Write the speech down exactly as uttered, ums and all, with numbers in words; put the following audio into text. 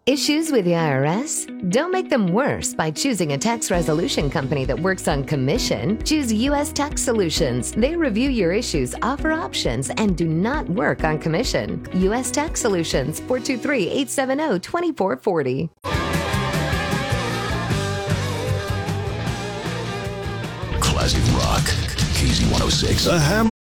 Issues with the I R S? Don't make them worse by choosing a tax resolution company that works on commission. Choose U S Tax Solutions. They review your issues, offer options, and do not work on commission. U S Tax Solutions, four two three, eight seven zero, two four four zero. Classic rock, K Z one oh six. A ham-